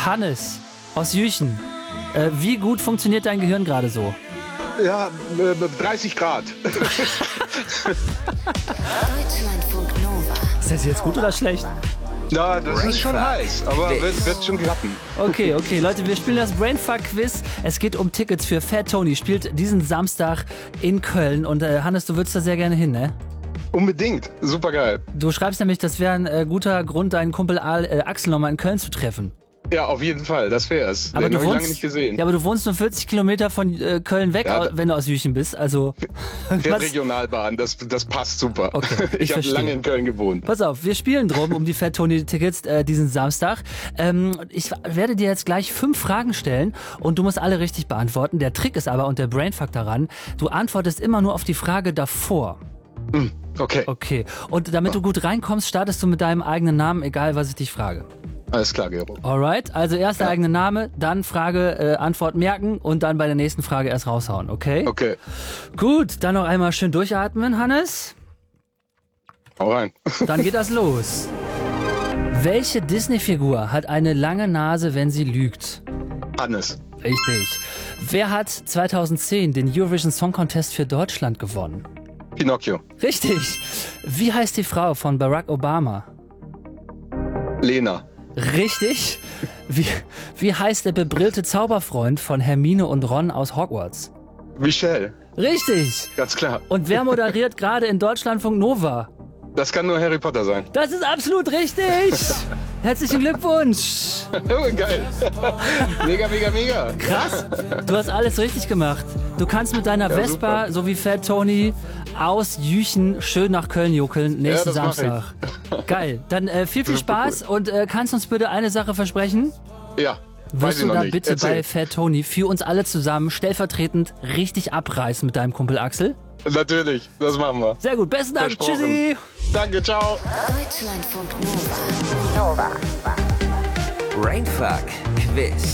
Hannes aus Jüchen. Wie gut funktioniert dein Gehirn gerade so? Ja, 30 Grad. Deutschlandfunk Nova. Ist das jetzt gut oder schlecht? Ja, das ist schon heiß, aber wird schon klappen. Okay, Leute, wir spielen das Brainfuck-Quiz. Es geht um Tickets für Fat Tony. Spielt diesen Samstag in Köln. Und Hannes, du würdest da sehr gerne hin, ne? Unbedingt, super geil. Du schreibst nämlich, das wäre ein guter Grund, deinen Kumpel Axel nochmal in Köln zu treffen. Ja, auf jeden Fall, das wär's. Aber Den habe ich lange nicht gesehen. Ja, aber du wohnst nur 40 Kilometer von Köln weg, Ja, wenn du aus Jüchen bist. Also Fährt Regionalbahn, das passt super. Okay, ich habe verstehe. lange in Köln gewohnt. Pass auf, wir spielen drum um die Fat Tony Tickets diesen Samstag. Ich werde dir jetzt gleich 5 Fragen stellen und du musst alle richtig beantworten. Der Trick ist aber und der Brainfuck daran, du antwortest immer nur auf die Frage davor. Okay, Okay. Und damit du gut reinkommst, startest du mit deinem eigenen Namen, egal was ich dich frage. alles klar, Gero. Alright, also erst der eigene Name, dann Frage, Antwort merken und dann bei der nächsten Frage erst raushauen, okay? Okay, Gut, dann noch einmal schön durchatmen, Hannes. hau rein. Dann geht das los. Welche Disney-Figur hat eine lange Nase, wenn sie lügt? Hannes, Richtig. Wer hat 2010 den Eurovision Song Contest für Deutschland gewonnen? Pinocchio, Richtig. Wie heißt die Frau von Barack Obama? Lena, Richtig. Wie heißt der bebrillte Zauberfreund von Hermine und Ron aus Hogwarts? Michelle, Richtig. ganz klar. Und wer moderiert gerade in Deutschlandfunk Nova? Das kann nur Harry Potter sein. Das ist absolut richtig. Herzlichen Glückwunsch. Oh, geil. Mega, mega, mega. Krass. Du hast alles richtig gemacht. Du kannst mit deiner Ja, Vespa, super. so wie Fat Tony, aus Jüchen schön nach Köln juckeln nächsten Ja, das mach Samstag. Geil. Dann viel Super Spaß und kannst uns bitte eine Sache versprechen? Ja, weiß Wirst ich du noch da nicht. bitte Erzähl. bei Fat Tony für uns alle zusammen stellvertretend richtig abreißen mit deinem Kumpel Axel? Natürlich, das machen wir. Sehr gut. Besten Dank. Versprochen. Tschüssi. Danke, ciao. Deutschlandfunk Nova. Brainfuck Quiz.